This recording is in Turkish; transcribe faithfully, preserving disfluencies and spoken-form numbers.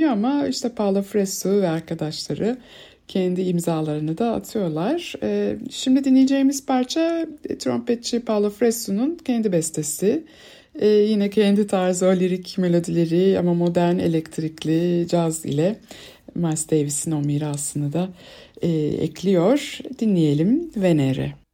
biliniyor ama işte Paolo Fresu ve arkadaşları kendi imzalarını da atıyorlar. Ee, şimdi dinleyeceğimiz parça trompetçi Paolo Fresu'nun kendi bestesi. Ee, yine kendi tarzı o lirik melodileri ama modern elektrikli caz ile Miles Davis'in o mirasını da e, ekliyor. Dinleyelim Venere.